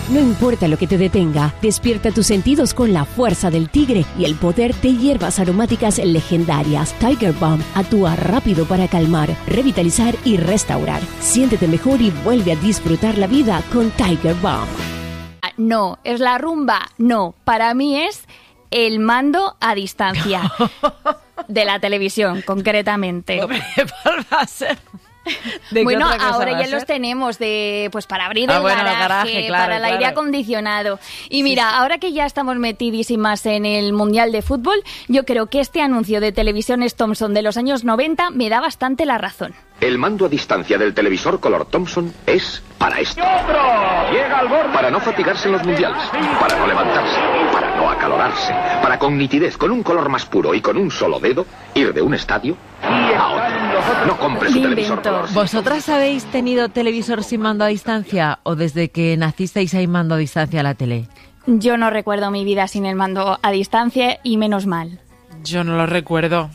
No importa lo que te detenga, despierta tus sentidos con la fuerza del tigre y el poder de hierbas aromáticas legendarias. Tiger Balm actúa rápido para calmar, revitalizar y restaurar. Siéntete mejor y vuelve a disfrutar la vida con Tiger Balm. No, ¿es la rumba? No, para mí es el mando a distancia. De la televisión, concretamente. Va a ser. Bueno, ahora ya los tenemos pues para abrir el garaje, claro, para el aire acondicionado. Y mira, ahora que ya estamos metidísimas en el Mundial de Fútbol, yo creo que este anuncio de Televisiones Thomson de los años 90 me da bastante la razón. El mando a distancia del televisor color Thomson es para esto. Para no fatigarse en los mundiales, para no levantarse, para no acalorarse, para con nitidez, con un color más puro y con un solo dedo, ir de un estadio a otro. No compre su televisor color. ¿Vosotras habéis tenido televisor sin mando a distancia o desde que nacisteis hay mando a distancia a la tele? Yo no recuerdo mi vida sin el mando a distancia y menos mal. Yo no lo recuerdo.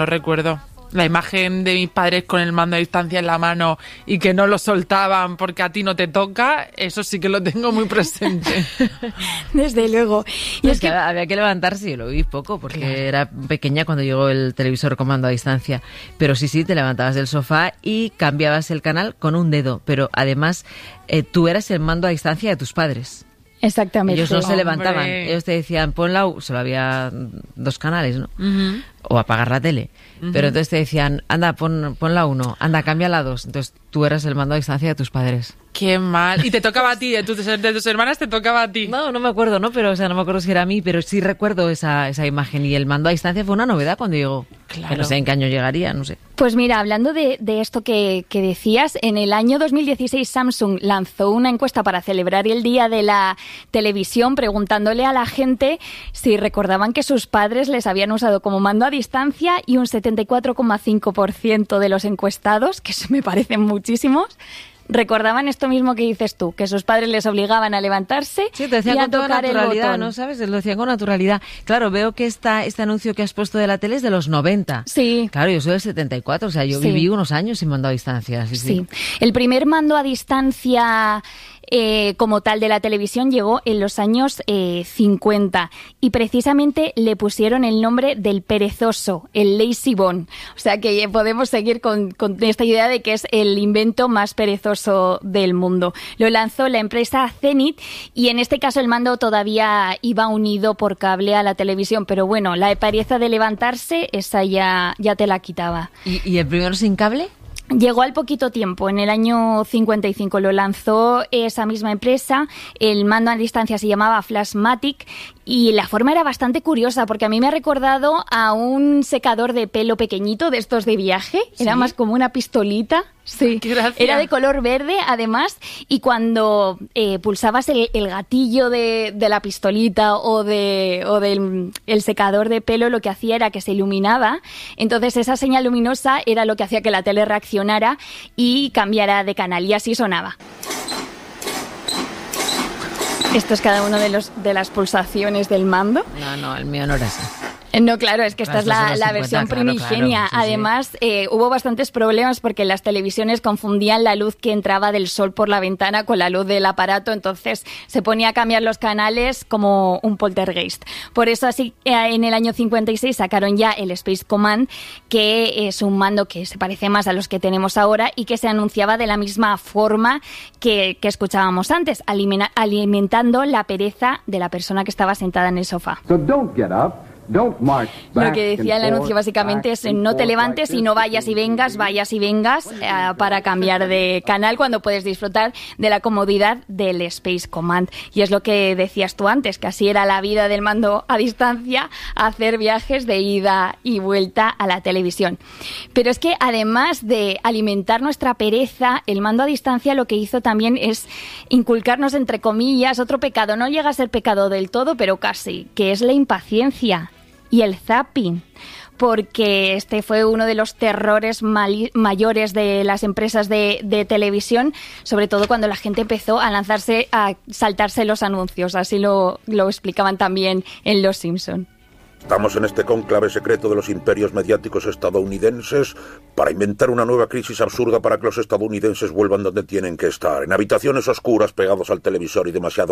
La imagen de mis padres con el mando a distancia en la mano y que no lo soltaban porque a ti no te toca, eso sí que lo tengo muy presente. Desde luego. Y es que había que levantarse, yo lo vi poco porque era pequeña cuando llegó el televisor con mando a distancia. Pero sí, te levantabas del sofá y cambiabas el canal con un dedo. Pero además, tú eras el mando a distancia de tus padres. Exactamente. Ellos no se levantaban, ellos te decían solo había 2 canales, ¿no? Uh-huh. O apagar la tele. Uh-huh. Pero entonces te decían, anda, pon la 1, anda, cambia la 2. Entonces tú eras el mando a distancia de tus padres. Qué mal. Y te tocaba a ti, de tus hermanas te tocaba a ti. No me acuerdo, ¿no? Pero, no me acuerdo si era a mí, pero sí recuerdo esa imagen. Y el mando a distancia fue una novedad cuando llegó. Claro. Que no sé en qué año llegaría, no sé. Pues mira, hablando de esto que decías, en el año 2016 Samsung lanzó una encuesta para celebrar el Día de la Televisión, preguntándole a la gente si recordaban que sus padres les habían usado como mando a distancia, y un 74,5% de los encuestados, que me parecen muchísimos, recordaban esto mismo que dices tú, que sus padres les obligaban a levantarse y a tocar el botón. ¿No sabes? Lo decían con naturalidad. Claro, veo que este anuncio que has puesto de la tele es de los 90. Sí. Claro, yo soy del 74, o sea, yo viví unos años sin mando a distancia. Sí. El primer mando a distancia como tal de la televisión llegó en los años 50 y precisamente le pusieron el nombre del perezoso, el lazy bone. O sea que podemos seguir con esta idea de que es el invento más perezoso del mundo. Lo lanzó la empresa Zenith y en este caso el mando todavía iba unido por cable a la televisión, pero bueno, la pereza de levantarse, esa ya te la quitaba. ¿Y el primero sin cable? Llegó al poquito tiempo, en el año 55 lo lanzó esa misma empresa. El mando a distancia se llamaba Flashmatic y la forma era bastante curiosa porque a mí me ha recordado a un secador de pelo pequeñito de estos de viaje. ¿Sí? Era más como una pistolita. Sí, era de color verde además, y cuando pulsabas el gatillo de la pistolita o del secador de pelo, lo que hacía era que se iluminaba. Entonces esa señal luminosa era lo que hacía que la tele reaccionara y cambiara de canal, y así sonaba. Esto es cada uno de las pulsaciones del mando. No, el mío no era así. No, claro, es que esta es la versión primigenia. Claro, sí, además, hubo bastantes problemas porque las televisiones confundían la luz que entraba del sol por la ventana con la luz del aparato, entonces se ponía a cambiar los canales como un poltergeist. Por eso así en el año 56 sacaron ya el Space Command, que es un mando que se parece más a los que tenemos ahora y que se anunciaba de la misma forma que escuchábamos antes, alimentando la pereza de la persona que estaba sentada en el sofá. So don't get up. Lo que decía el anuncio básicamente es no te levantes y no vayas y vengas para cambiar de canal cuando puedes disfrutar de la comodidad del Space Command. Y es lo que decías tú antes, que así era la vida del mando a distancia, hacer viajes de ida y vuelta a la televisión. Pero es que además de alimentar nuestra pereza, el mando a distancia lo que hizo también es inculcarnos, entre comillas, otro pecado. No llega a ser pecado del todo, pero casi, que es la impaciencia y el zapping, porque este fue uno de los terrores mayores de las empresas de televisión, sobre todo cuando la gente empezó a saltarse los anuncios, así lo explicaban también en Los Simpson. Estamos en este cónclave secreto de los imperios mediáticos estadounidenses para inventar una nueva crisis absurda para que los estadounidenses vuelvan donde tienen que estar, en habitaciones oscuras pegados al televisor y demasiado